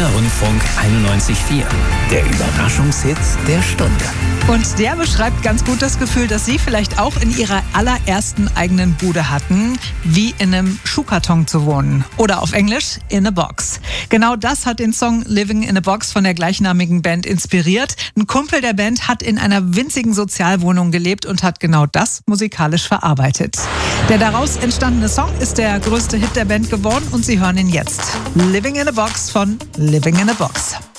Berliner Rundfunk 91.4. Der Überraschungshit der Stunde. Und der beschreibt ganz gut das Gefühl, das Sie vielleicht auch in Ihrer allerersten eigenen Bude hatten, wie in einem Schuhkarton zu wohnen. Oder auf Englisch, in a box. Genau das hat den Song Living in a Box von der gleichnamigen Band inspiriert. Ein Kumpel der Band hat in einer winzigen Sozialwohnung gelebt und hat genau das musikalisch verarbeitet. Der daraus entstandene Song ist der größte Hit der Band geworden und Sie hören ihn jetzt. Living in a Box von Living in a Box.